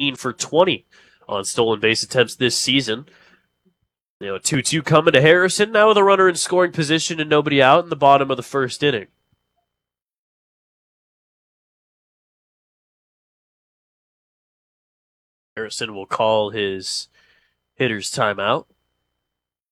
15 for 20 on stolen base attempts this season. 2-2 coming to Harrison, now with a runner in scoring position and nobody out in the bottom of the first inning. Harrison will call his hitter's timeout.